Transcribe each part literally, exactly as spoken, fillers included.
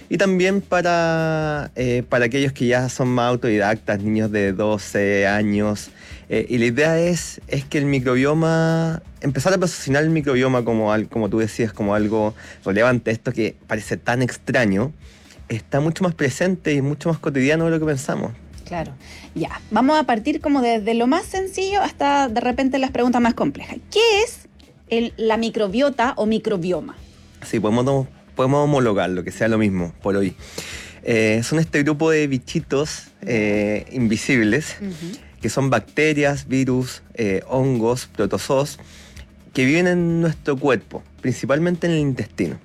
Y también para, eh, para aquellos que ya son más autodidactas, niños de doce años. Eh, y la idea es, es que el microbioma, empezar a posicionar el microbioma como, al, como tú decías, como algo relevante. Esto que parece tan extraño, está mucho más presente y mucho más cotidiano de lo que pensamos. Claro, ya. Vamos a partir como desde lo más sencillo hasta de repente las preguntas más complejas. ¿Qué es el, la microbiota o microbioma? Sí, podemos, podemos homologarlo, que sea lo mismo por hoy. Eh, son este grupo de bichitos eh, invisibles, uh-huh. que son bacterias, virus, eh, hongos, protozoos, que viven en nuestro cuerpo, principalmente en el intestino.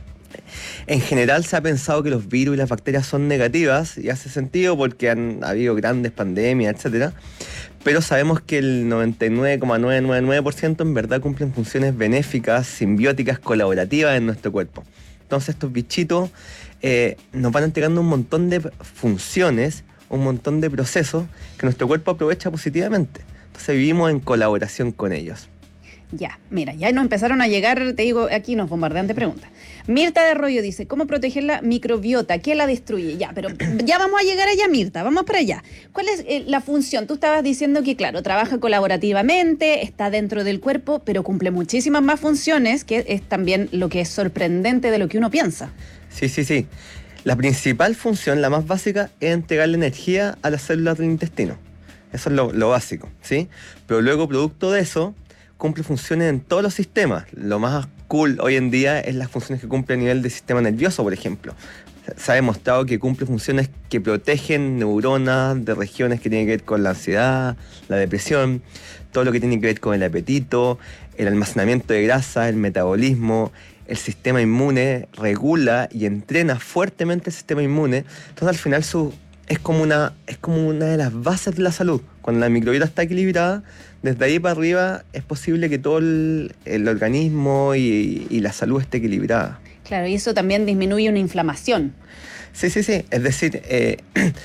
En general se ha pensado que los virus y las bacterias son negativas, y hace sentido porque han habido grandes pandemias, etcétera. Pero sabemos que el noventa y nueve coma novecientos noventa y nueve por ciento en verdad cumplen funciones benéficas, simbióticas, colaborativas en nuestro cuerpo. Entonces estos bichitos eh, nos van entregando un montón de funciones, un montón de procesos que nuestro cuerpo aprovecha positivamente. Entonces vivimos en colaboración con ellos. Ya, mira, ya nos empezaron a llegar, te digo, aquí nos bombardean de preguntas. Mirta de Arroyo dice, ¿cómo proteger la microbiota? ¿Qué la destruye? Ya, pero ya vamos a llegar allá, Mirta, vamos para allá. ¿Cuál es eh, la función? Tú estabas diciendo que, claro, trabaja colaborativamente, está dentro del cuerpo, pero cumple muchísimas más funciones, que es también lo que es sorprendente de lo que uno piensa. Sí, sí, sí. La principal función, la más básica, es entregarle energía a las células del intestino. Eso es lo, lo básico, ¿sí? Pero luego, producto de eso, cumple funciones en todos los sistemas. Lo más cool hoy en día es las funciones que cumple a nivel del sistema nervioso, por ejemplo. Se ha demostrado que cumple funciones que protegen neuronas de regiones que tienen que ver con la ansiedad, la depresión, todo lo que tiene que ver con el apetito, el almacenamiento de grasa, el metabolismo, el sistema inmune, regula y entrena fuertemente el sistema inmune. Entonces al final su, es, como una, es como una de las bases de la salud. Cuando la microbiota está equilibrada, desde ahí para arriba es posible que todo el, el organismo y, y la salud esté equilibrada. Claro, y eso también disminuye una inflamación. Sí, sí, sí. Es decir, eh,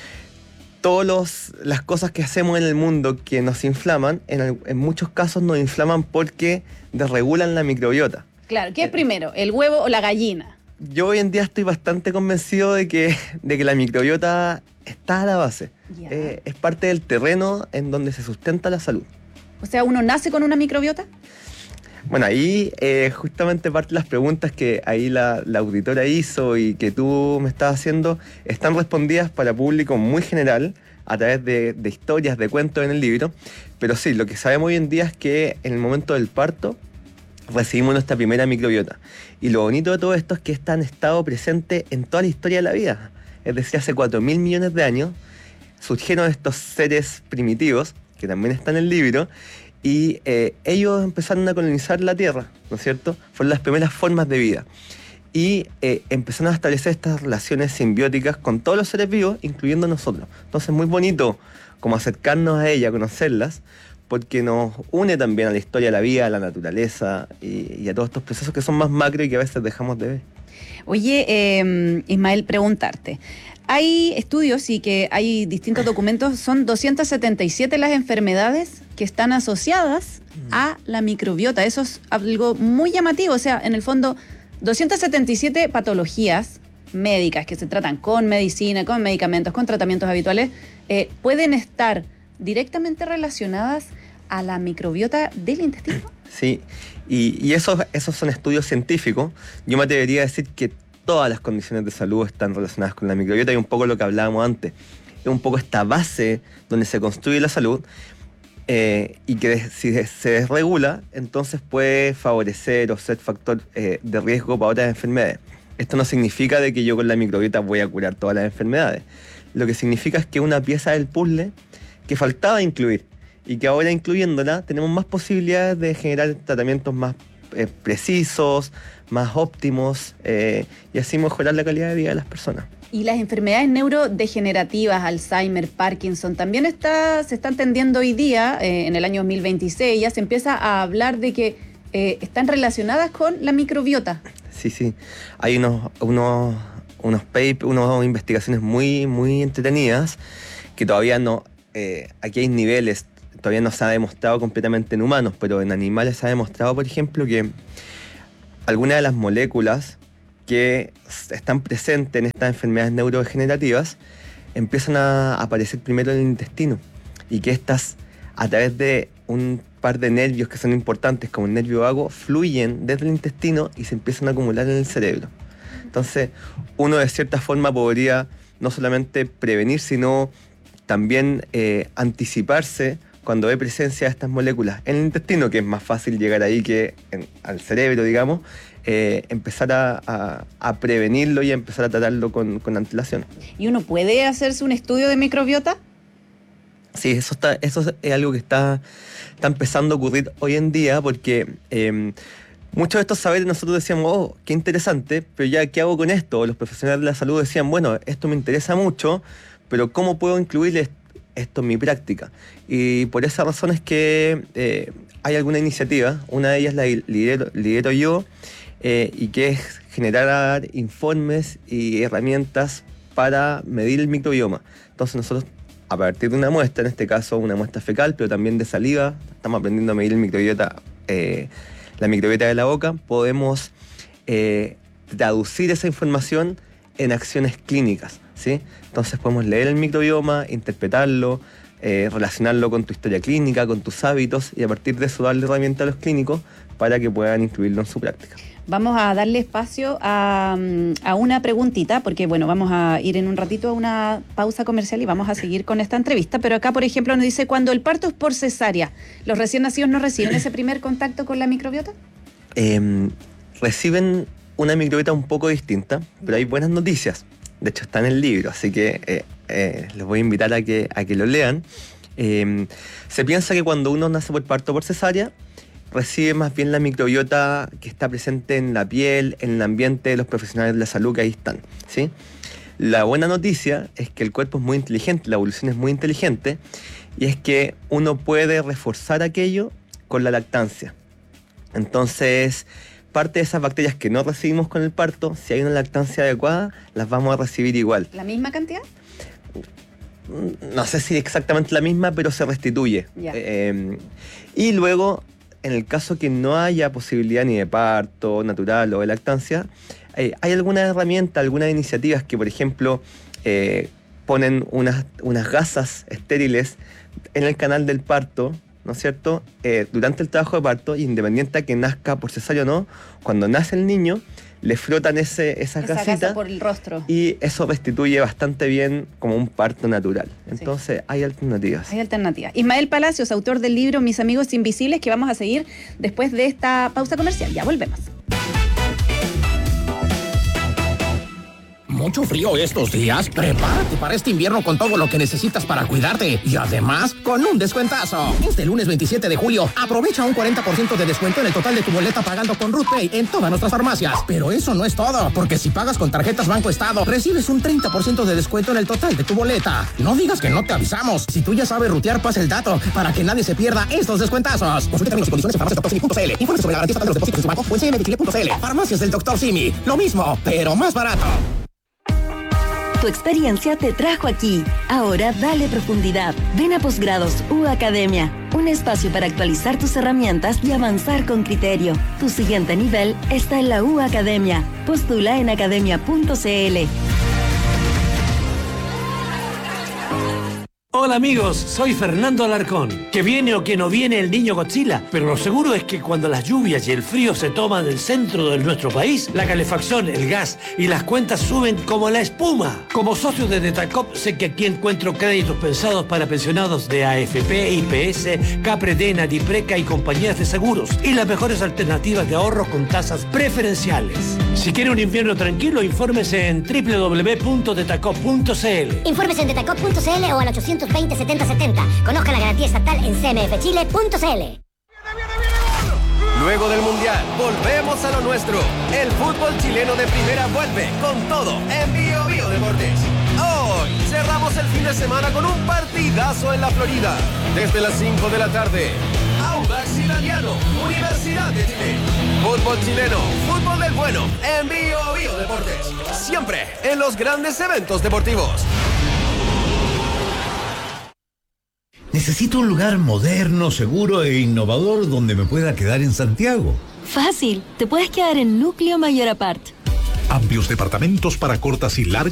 todas las cosas que hacemos en el mundo que nos inflaman, en, en muchos casos nos inflaman porque desregulan la microbiota. Claro, ¿qué es primero, el huevo o la gallina? Yo hoy en día estoy bastante convencido de que, de que la microbiota está a la base. Eh, es parte del terreno en donde se sustenta la salud. O sea, ¿uno nace con una microbiota? Bueno, ahí eh, justamente parte de las preguntas que ahí la, la auditora hizo y que tú me estás haciendo están respondidas para público muy general a través de, de historias, de cuentos en el libro. Pero sí, lo que sabemos hoy en día es que en el momento del parto recibimos nuestra primera microbiota. Y lo bonito de todo esto es que esta han estado presente en toda la historia de la vida. Es decir, hace cuatro mil millones de años surgieron estos seres primitivos, que también están en el libro, y eh, ellos empezaron a colonizar la Tierra, ¿no es cierto? Fueron las primeras formas de vida. Y eh, empezaron a establecer estas relaciones simbióticas con todos los seres vivos, incluyendo nosotros. Entonces es muy bonito como acercarnos a ella, conocerlas, porque nos une también a la historia de la vida, a la naturaleza y, y a todos estos procesos que son más macro y que a veces dejamos de ver. Oye, eh, Ismael, preguntarte. Hay estudios y que hay distintos documentos, son doscientas setenta y siete las enfermedades que están asociadas a la microbiota. Eso es algo muy llamativo, o sea, en el fondo, doscientas setenta y siete patologías médicas que se tratan con medicina, con medicamentos, con tratamientos habituales, eh, pueden estar directamente relacionadas a la microbiota del intestino. Sí, y, y esos, esos son estudios científicos. Yo me atrevería a decir que todas las condiciones de salud están relacionadas con la microbiota y un poco lo que hablábamos antes. Es un poco esta base donde se construye la salud eh, y que si se desregula, entonces puede favorecer o ser factor eh, de riesgo para otras enfermedades. Esto no significa de que yo con la microbiota voy a curar todas las enfermedades. Lo que significa es que es una pieza del puzzle que faltaba incluir y que ahora incluyéndola tenemos más posibilidades de generar tratamientos más eh, precisos, más óptimos eh, y así mejorar la calidad de vida de las personas. Y las enfermedades neurodegenerativas, Alzheimer, Parkinson, también está, se están tendiendo hoy día, eh, en el año dos mil veintiséis, ya se empieza a hablar de que eh, están relacionadas con la microbiota. Sí, sí. Hay unos, unos, unos papers, unas investigaciones muy, muy entretenidas que todavía no, eh, aquí hay niveles, todavía no se ha demostrado completamente en humanos, pero en animales se ha demostrado, por ejemplo, que algunas de las moléculas que están presentes en estas enfermedades neurodegenerativas empiezan a aparecer primero en el intestino y que estas, a través de un par de nervios que son importantes, como el nervio vago, fluyen desde el intestino y se empiezan a acumular en el cerebro. Entonces, uno de cierta forma podría no solamente prevenir, sino también eh, anticiparse cuando ve presencia de estas moléculas en el intestino, que es más fácil llegar ahí que en, al cerebro, digamos, eh, empezar a, a, a prevenirlo y a empezar a tratarlo con, con antelación. ¿Y uno puede hacerse un estudio de microbiota? Sí, eso está, eso es algo que está, está empezando a ocurrir hoy en día, porque eh, muchos de estos saberes nosotros decíamos, oh, qué interesante, pero ya, ¿qué hago con esto? Los profesionales de la salud decían, bueno, esto me interesa mucho, pero ¿cómo puedo incluir esto? esto en mi práctica? Y por esa razón es que eh, hay alguna iniciativa, una de ellas la lidero, lidero yo, eh, y que es generar informes y herramientas para medir el microbioma. Entonces nosotros, a partir de una muestra, en este caso una muestra fecal, pero también de saliva, estamos aprendiendo a medir el microbiota, eh, la microbiota de la boca, podemos eh, traducir esa información en acciones clínicas, ¿sí? Entonces podemos leer el microbioma, interpretarlo, eh, relacionarlo con tu historia clínica, con tus hábitos, y a partir de eso darle herramientas a los clínicos para que puedan incluirlo en su práctica. Vamos a darle espacio a, a una preguntita, porque bueno, vamos a ir en un ratito a una pausa comercial y vamos a seguir con esta entrevista, pero acá, por ejemplo, nos dice, cuando el parto es por cesárea, ¿los recién nacidos no reciben ese primer contacto con la microbiota? Eh, reciben una microbiota un poco distinta, pero hay buenas noticias. De hecho, está en el libro, así que eh, eh, les voy a invitar a que, a que lo lean. Eh, se piensa que cuando uno nace por parto por cesárea, recibe más bien la microbiota que está presente en la piel, en el ambiente de los profesionales de la salud que ahí están, ¿sí? La buena noticia es que el cuerpo es muy inteligente, la evolución es muy inteligente, y es que uno puede reforzar aquello con la lactancia. Entonces, parte de esas bacterias que no recibimos con el parto, si hay una lactancia adecuada, las vamos a recibir igual. ¿La misma cantidad? No sé si exactamente la misma, pero se restituye. Yeah. Eh, y luego, en el caso que no haya posibilidad ni de parto natural o de lactancia, eh, hay algunas herramientas, algunas iniciativas que, por ejemplo, eh, ponen unas, unas gasas estériles en el canal del parto, ¿no es cierto?, eh, durante el trabajo de parto, independiente de que nazca por cesárea o no, cuando nace el niño, le frotan ese, esas Esa gasitas gasa por el rostro. Y eso restituye bastante bien como un parto natural. Entonces, sí, hay alternativas. Hay alternativas. Ismael Palacios, autor del libro Mis Amigos Invisibles, que vamos a seguir después de esta pausa comercial. Ya volvemos. Mucho frío estos días. Prepárate para este invierno con todo lo que necesitas para cuidarte. Y además, con un descuentazo. Este lunes veintisiete de julio, aprovecha un cuarenta por ciento de descuento en el total de tu boleta pagando con Ruth Pay en todas nuestras farmacias. Pero eso no es todo, porque si pagas con tarjetas Banco Estado, recibes un treinta por ciento de descuento en el total de tu boleta. No digas que no te avisamos. Si tú ya sabes rutear, pasa el dato para que nadie se pierda estos descuentazos. Consulta términos y condiciones en farmacias doctor simi punto c l. Informe sobre la garantía estatal de los depósitos de su banco o en c m de chile punto c l. Farmacias del doctor Simi. Lo mismo, pero más barato. Tu experiencia te trajo aquí. Ahora dale profundidad. Ven a Posgrados U Academia, un espacio para actualizar tus herramientas y avanzar con criterio. Tu siguiente nivel está en la U Academia. Postula en academia punto c l. Hola amigos, soy Fernando Alarcón. Que viene o que no viene el niño Godzilla, pero lo seguro es que cuando las lluvias y el frío se toman el centro de nuestro país, la calefacción, el gas y las cuentas suben como la espuma. Como socio de Detacop, sé que aquí encuentro créditos pensados para pensionados de A F P, I P S, Capredena, Dipreca y compañías de seguros, y las mejores alternativas de ahorro con tasas preferenciales. Si quiere un invierno tranquilo, infórmese en doble u doble u doble u punto detacop punto c l. Infórmese en detacop punto c l o al ochocientos veinte setenta setenta. Conozca la garantía estatal en c m f chile punto c l. Luego del Mundial, volvemos a lo nuestro. El fútbol chileno de primera vuelve con todo en Bio Bio Deportes. Hoy cerramos el fin de semana con un partidazo en la Florida. Desde las cinco de la tarde, Audax Italiano, Universidad de Chile. Fútbol chileno, fútbol del bueno, en Bio Bio Deportes. Siempre en los grandes eventos deportivos. Necesito un lugar moderno, seguro e innovador donde me pueda quedar en Santiago. Fácil, te puedes quedar en Núcleo Mayor Apart. Amplios departamentos para cortas y largas